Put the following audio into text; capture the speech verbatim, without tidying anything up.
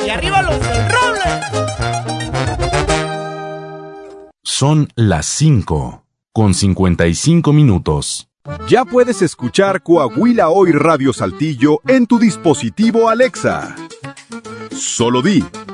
¡Y arriba los del Roble! Son las cinco, con cincuenta y cinco minutos. Ya puedes escuchar Coahuila Hoy Radio Saltillo en tu dispositivo Alexa. Solo di